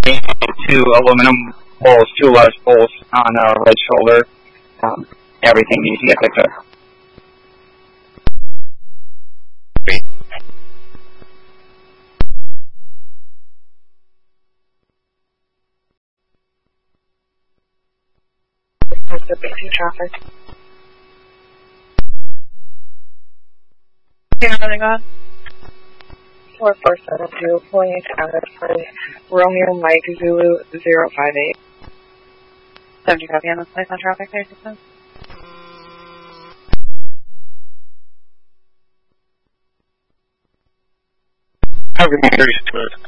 two aluminum poles, two large poles on right shoulder. Everything needs to get picked up. The basic traffic. Running on. 4472, pulling into Abbott for Romeo Mike Zulu 058. 70 copy on this place on traffic there, just Everything 36 minutes.